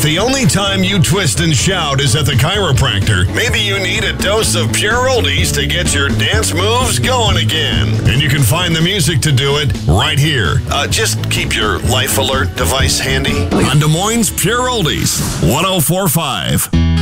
the only time you twist and shout is at the chiropractor, maybe you need a dose of pure oldies to get your dance moves going again. And you can find the music to do it right here. Just keep your life alert device handy on Des Moines Pure Oldies 104.5.